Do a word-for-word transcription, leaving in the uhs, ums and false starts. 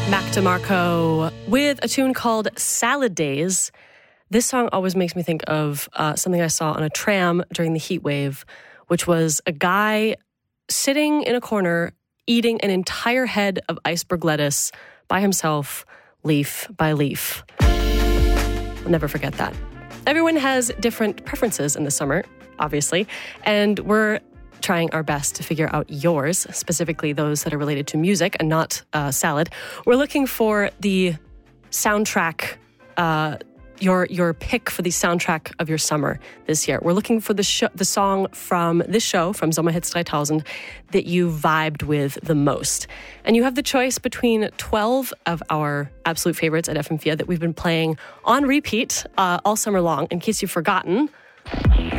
Mac DeMarco with a tune called Salad Days. This song always makes me think of uh, something I saw on a tram during the heat wave, which was a guy sitting in a corner eating an entire head of iceberg lettuce by himself, leaf by leaf. I'll never forget that. Everyone has different preferences in the summer, obviously, and we're trying our best to figure out yours, specifically those that are related to music and not uh, salad. We're looking for the soundtrack, uh, your your pick for the soundtrack of your summer this year. We're looking for the sh- the song from this show, from Sommerhits three thousand, that you vibed with the most. And you have the choice between twelve of our absolute favorites at F M four that we've been playing on repeat uh, all summer long. In case you've forgotten,